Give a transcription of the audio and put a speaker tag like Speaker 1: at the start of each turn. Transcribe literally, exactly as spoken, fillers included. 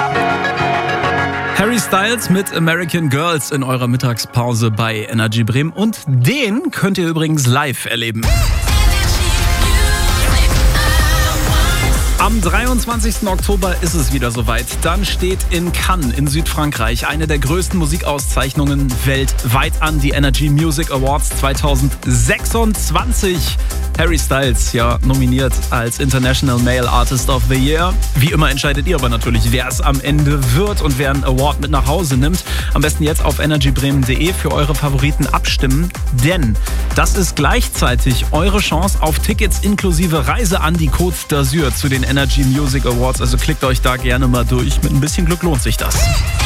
Speaker 1: Harry Styles mit American Girls in eurer Mittagspause bei Energy Bremen. Und den könnt ihr übrigens live erleben. Am dreiundzwanzigsten Oktober ist es wieder soweit. Dann steht in Cannes in Südfrankreich eine der größten Musikauszeichnungen weltweit an, die Energy Music Awards zweitausendsechsundzwanzig. Harry Styles, ja, nominiert als International Male Artist of the Year. Wie immer entscheidet ihr aber natürlich, wer es am Ende wird und wer einen Award mit nach Hause nimmt. Am besten jetzt auf energy bremen punkt de für eure Favoriten abstimmen, denn das ist gleichzeitig eure Chance auf Tickets inklusive Reise an die Côte d'Azur zu den Energy Music Awards. Also klickt euch da gerne mal durch. Mit ein bisschen Glück lohnt sich das.